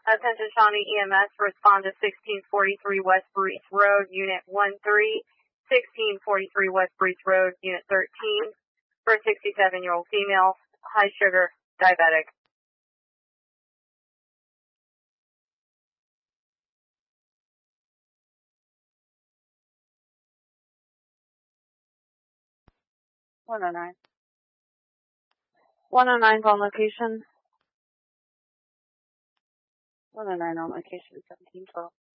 Attention Shawnee EMS, respond to 1643 West Breach Road, Unit 13, 1643 West Breach Road, Unit 13, for a 67-year-old female, high sugar, diabetic. One oh nine. 109's on location. 109 on location, 1712.